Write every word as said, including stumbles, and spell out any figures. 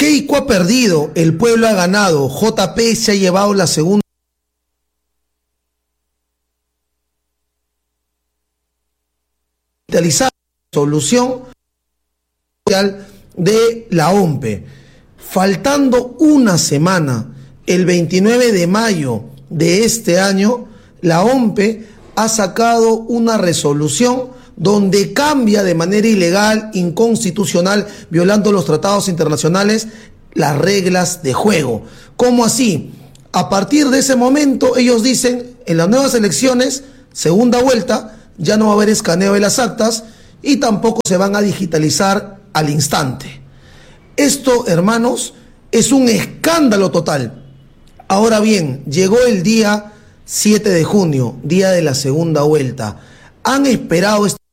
Keiko ha perdido, el pueblo ha ganado, J P se ha llevado la segunda solución de la O M P E. Faltando una semana, el veintinueve de mayo de este año, la O M P E ha sacado una resolución donde cambia de manera ilegal, inconstitucional, violando los tratados internacionales, las reglas de juego. ¿Cómo así? A partir de ese momento, ellos dicen, en las nuevas elecciones, segunda vuelta, ya no va a haber escaneo de las actas y tampoco se van a digitalizar al instante. Esto, hermanos, es un escándalo total. Ahora bien, llegó el día siete de junio, día de la segunda vuelta. Han esperado este